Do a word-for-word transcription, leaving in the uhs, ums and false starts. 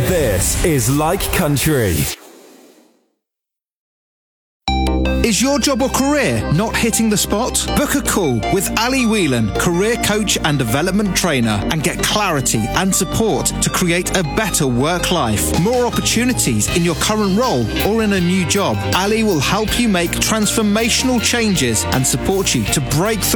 This is Like Country. Is your job or career not hitting the spot? Book a call with Ali Whelan, career coach and development trainer, and get clarity and support to create a better work life. More opportunities in your current role or in a new job. Ali will help you make transformational changes and support you to break through